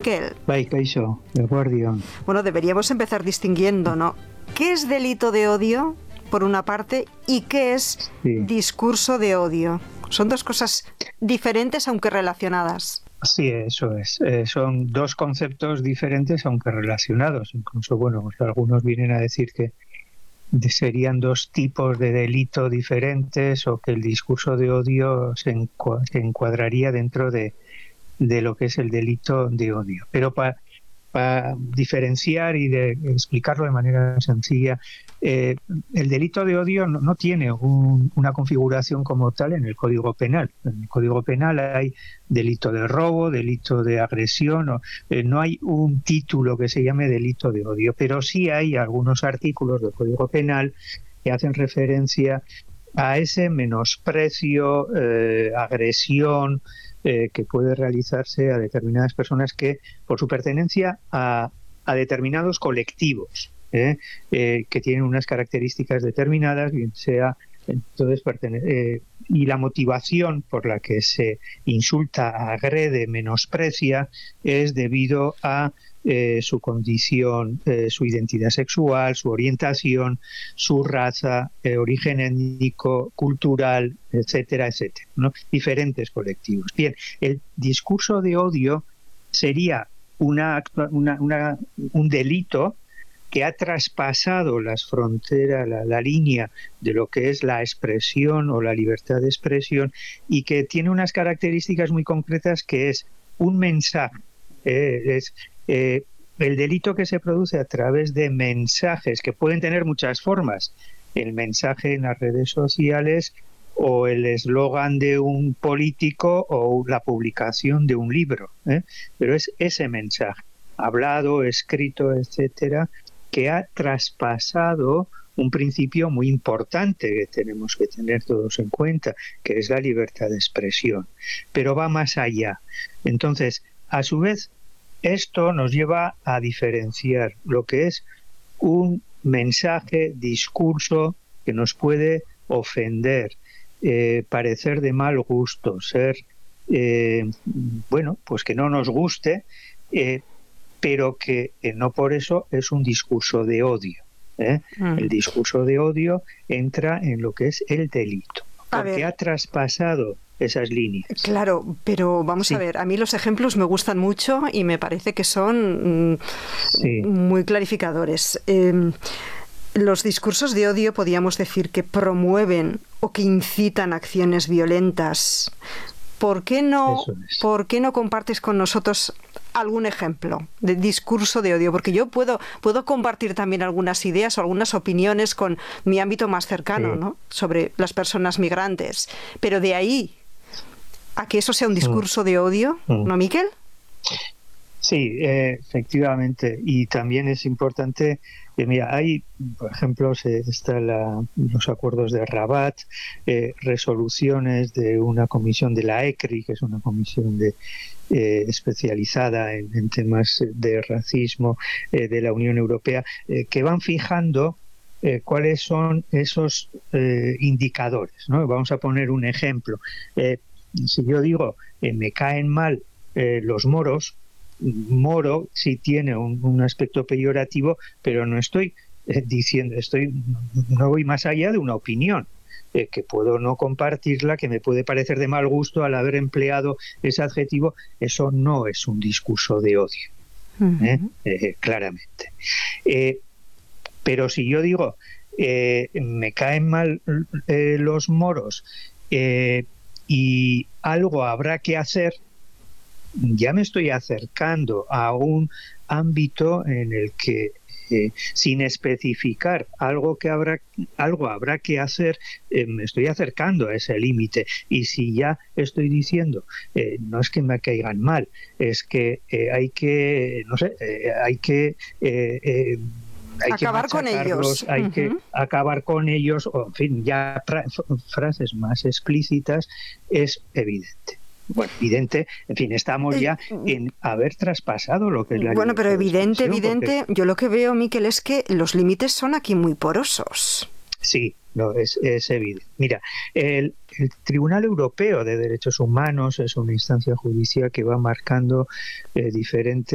Miquel. Bai, kaixo, eguerdion. Bueno, deberíamos empezar distinguiendo, ¿no? ¿Qué es delito de odio, por una parte, y qué es discurso de odio? Son dos cosas diferentes, aunque relacionadas. Sí, eso es. Son dos conceptos diferentes, aunque relacionados. Incluso, bueno, pues algunos vienen a decir que serían dos tipos de delito diferentes, o que el discurso de odio se encuadraría dentro de lo que es el delito de odio. Pero para diferenciar y de explicarlo de manera sencilla, el delito de odio no tiene una configuración como tal en el Código Penal. En el Código Penal hay delito de robo, delito de agresión, no hay un título que se llame delito de odio, pero sí hay algunos artículos del Código Penal que hacen referencia a ese menosprecio, agresión, que puede realizarse a determinadas personas que, por su pertenencia a determinados colectivos, que tienen unas características determinadas, bien sea entonces y la motivación por la que se insulta, agrede, menosprecia es debido a su condición, su identidad sexual, su orientación, su raza, origen étnico, cultural, etcétera, etcétera, ¿no? Diferentes colectivos. Bien, el discurso de odio sería un delito que ha traspasado las fronteras, la línea de lo que es la expresión o la libertad de expresión, y que tiene unas características muy concretas, que es un mensaje. El delito que se produce a través de mensajes que pueden tener muchas formas: el mensaje en las redes sociales, o el eslogan de un político, o la publicación de un libro, pero es ese mensaje, hablado, escrito, etcétera, que ha traspasado un principio muy importante que tenemos que tener todos en cuenta, que es la libertad de expresión, pero va más allá. Entonces, a su vez, esto nos lleva a diferenciar lo que es un mensaje, discurso que nos puede ofender, parecer de mal gusto, ser, pues que no nos guste, pero que no por eso es un discurso de odio. El discurso de odio entra en lo que es el delito, porque ha traspasado esas líneas. Claro, pero vamos a ver, a mí los ejemplos me gustan mucho y me parece que son muy clarificadores. Los discursos de odio, podríamos decir, que promueven o que incitan acciones violentas. ¿Por qué no compartes con nosotros algún ejemplo de discurso de odio? Porque yo puedo compartir también algunas ideas o algunas opiniones con mi ámbito más cercano, ¿no?, sobre las personas migrantes. Pero de ahí a que eso sea un discurso de odio, ¿no, Miquel? Sí, efectivamente. Y también es importante mira, hay, por ejemplo, están los acuerdos de Rabat, resoluciones de una comisión de la ECRI, que es una comisión especializada en temas de racismo de la Unión Europea, que van fijando cuáles son esos indicadores, ¿no? Vamos a poner un ejemplo. Si yo digo, me caen mal los moros, moro sí tiene un aspecto peyorativo, pero no estoy diciendo, no voy más allá de una opinión, que puedo no compartirla, que me puede parecer de mal gusto al haber empleado ese adjetivo. Eso no es un discurso de odio, claramente. Pero si yo digo, me caen mal los moros y algo habrá que hacer, ya me estoy acercando a un ámbito en el que, sin especificar algo habrá que hacer, me estoy acercando a ese límite. Y si ya estoy diciendo, no es que me caigan mal, es que hay que acabar con ellos, hay que acabar con ellos, o en fin, ya frases más explícitas, es evidente. Bueno, evidente, en fin, estamos ya en haber traspasado lo que es la libertad. Bueno, pero evidente, porque yo lo que veo, Miquel, es que los límites son aquí muy porosos. Sí, no, es evidente. Mira, el Tribunal Europeo de Derechos Humanos es una instancia judicial que va marcando diferentes